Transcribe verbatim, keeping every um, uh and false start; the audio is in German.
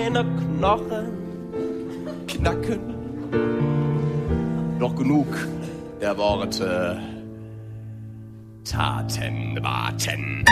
Meine Knochen knacken. Doch genug der Worte. Taten warten.